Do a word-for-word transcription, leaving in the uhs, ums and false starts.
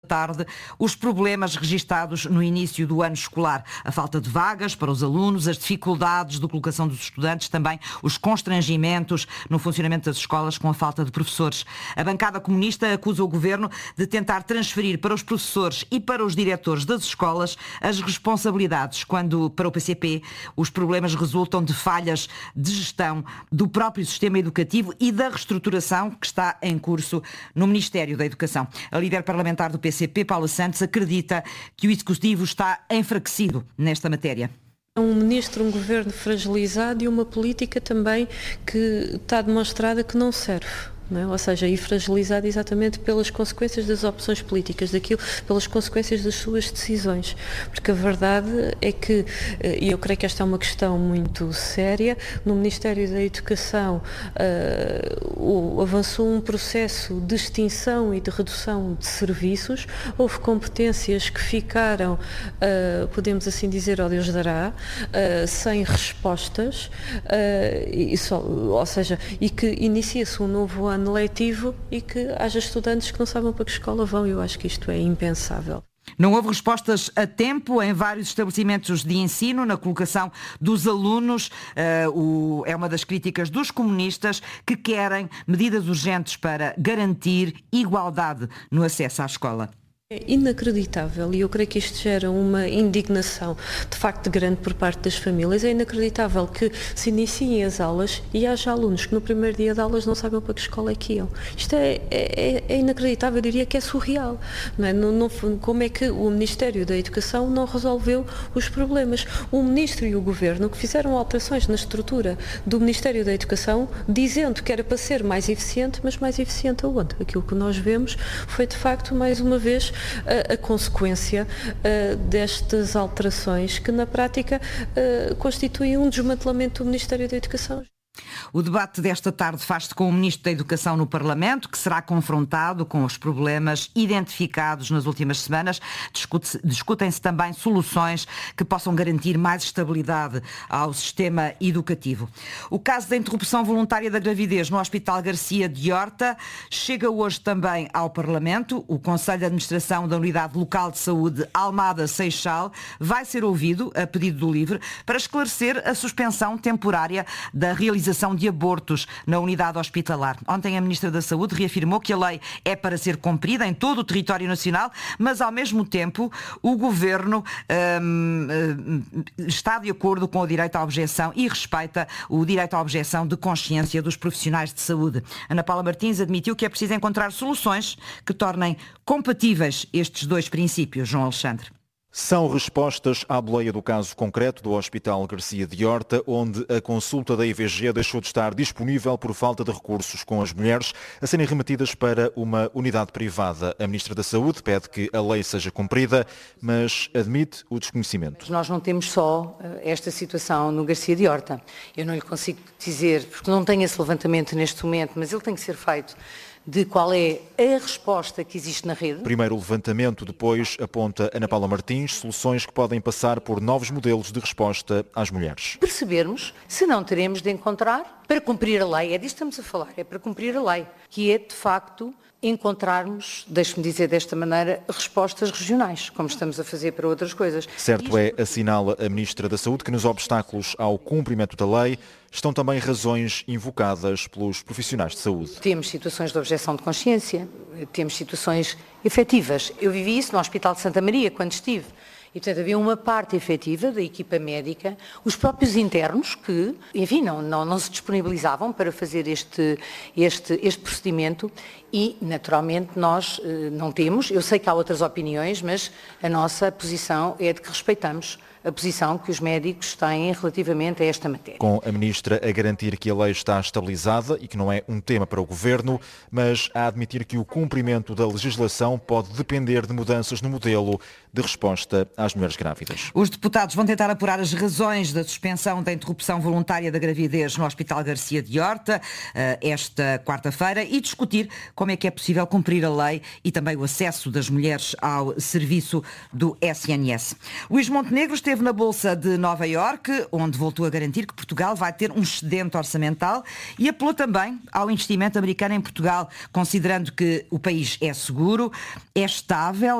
tarde, os problemas registados no início do ano escolar, a falta de vagas para os alunos, as dificuldades de colocação dos estudantes, também os constrangimentos no funcionamento das escolas com a falta de professores. A bancada comunista acusa o governo de tentar transferir para os professores e para os diretores das escolas as responsabilidades, quando para o P C P os problemas resultam de falhas de gestão do próprio sistema educativo e da reestruturação que está em curso no Ministério da Educação. A líder parlamentar do P C P, Paula Santos, acredita que o Executivo está enfraquecido nesta matéria. Um ministro, um governo fragilizado e uma política também que está demonstrada que não serve. Não é? Ou seja, e fragilizado exatamente pelas consequências das opções políticas, daquilo, pelas consequências das suas decisões. Porque a verdade é que, e eu creio que esta é uma questão muito séria, no Ministério da Educação uh, avançou um processo de extinção e de redução de serviços, houve competências que ficaram, uh, podemos assim dizer, ó Deus dará, uh, sem respostas, uh, e só, ou seja, e que inicia-se um novo ano letivo e que haja estudantes que não sabem para que escola vão. Eu acho que isto é impensável. Não houve respostas a tempo em vários estabelecimentos de ensino na colocação dos alunos. Uh, o, é uma das críticas dos comunistas que querem medidas urgentes para garantir igualdade no acesso à escola. É inacreditável, e eu creio que isto gera uma indignação de facto grande por parte das famílias. É inacreditável que se iniciem as aulas e haja alunos que no primeiro dia de aulas não sabem para que escola é que iam. Isto é, é, é inacreditável, eu diria que é surreal. Não é? Não, não, como é que o Ministério da Educação não resolveu os problemas? O Ministro e o Governo que fizeram alterações na estrutura do Ministério da Educação, dizendo que era para ser mais eficiente, mas mais eficiente aonde? Aquilo que nós vemos foi de facto, mais uma vez, A, a consequência uh, destas alterações que na prática uh, constituem um desmantelamento do Ministério da Educação. O debate desta tarde faz-se com o Ministro da Educação no Parlamento, que será confrontado com os problemas identificados nas últimas semanas. Discute-se, discutem-se também soluções que possam garantir mais estabilidade ao sistema educativo. O caso da interrupção voluntária da gravidez no Hospital Garcia de Horta chega hoje também ao Parlamento. O Conselho de Administração da Unidade Local de Saúde Almada Seixal vai ser ouvido, a pedido do LIVRE, para esclarecer a suspensão temporária da realização de abortos na unidade hospitalar. Ontem a Ministra da Saúde reafirmou que a lei é para ser cumprida em todo o território nacional, mas ao mesmo tempo o Governo hum, hum, está de acordo com o direito à objeção e respeita o direito à objeção de consciência dos profissionais de saúde. Ana Paula Martins admitiu que é preciso encontrar soluções que tornem compatíveis estes dois princípios, João Alexandre. São respostas à boleia do caso concreto do Hospital Garcia de Horta, onde a consulta da I V G deixou de estar disponível por falta de recursos, com as mulheres a serem remetidas para uma unidade privada. A Ministra da Saúde pede que a lei seja cumprida, mas admite o desconhecimento. Nós não temos só esta situação no Garcia de Horta. Eu não lhe consigo dizer, porque não tenho esse levantamento neste momento, mas ele tem que ser feito, de qual é a resposta que existe na rede. Primeiro o levantamento, depois, aponta Ana Paula Martins, soluções que podem passar por novos modelos de resposta às mulheres. Percebermos se não teremos de encontrar, para cumprir a lei, é disto que estamos a falar, é para cumprir a lei, que é, de facto, encontrarmos, deixe-me dizer desta maneira, respostas regionais, como estamos a fazer para outras coisas. Certo é, assinala a Ministra da Saúde, que nos obstáculos ao cumprimento da lei estão também razões invocadas pelos profissionais de saúde. Temos situações de objeção de consciência, temos situações efetivas. Eu vivi isso no Hospital de Santa Maria, quando estive. E, portanto, havia uma parte efetiva da equipa médica, os próprios internos que, enfim, não, não, não se disponibilizavam para fazer este, este, este procedimento e, naturalmente, nós eh, não temos. Eu sei que há outras opiniões, mas a nossa posição é de que respeitamos a posição que os médicos têm relativamente a esta matéria. Com a Ministra a garantir que a lei está estabilizada e que não é um tema para o Governo, mas a admitir que o cumprimento da legislação pode depender de mudanças no modelo de resposta às mulheres grávidas. Os deputados vão tentar apurar as razões da suspensão da interrupção voluntária da gravidez no Hospital Garcia de Horta esta quarta-feira e discutir como é que é possível cumprir a lei e também o acesso das mulheres ao serviço do S N S. Luís Montenegro esteve esteve na Bolsa de Nova Iorque, onde voltou a garantir que Portugal vai ter um excedente orçamental e apelou também ao investimento americano em Portugal, considerando que o país é seguro, é estável,